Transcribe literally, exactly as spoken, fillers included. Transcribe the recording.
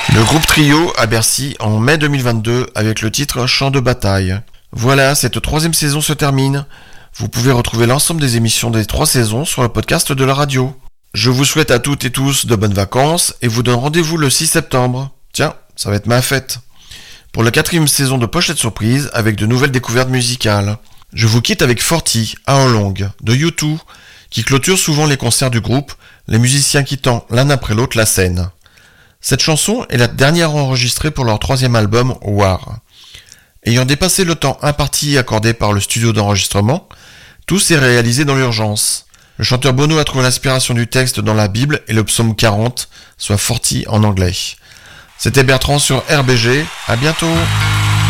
Le groupe Trio à Bercy en mai deux mille vingt-deux avec le titre Chant de bataille. Voilà, cette troisième saison se termine. Vous pouvez retrouver l'ensemble des émissions des trois saisons sur le podcast de la radio. Je vous souhaite à toutes et tous de bonnes vacances et vous donne rendez-vous le six septembre. Tiens, ça va être ma fête. Pour la quatrième saison de Pochette Surprise avec de nouvelles découvertes musicales. Je vous quitte avec Forty, à en longue, de U deux, qui clôture souvent les concerts du groupe, les musiciens quittant l'un après l'autre la scène. Cette chanson est la dernière enregistrée pour leur troisième album, War. Ayant dépassé le temps imparti accordé par le studio d'enregistrement, tout s'est réalisé dans l'urgence. Le chanteur Bono a trouvé l'inspiration du texte dans la Bible et le psaume quarante, soit Forty en anglais. C'était Bertrand sur R B G, à bientôt.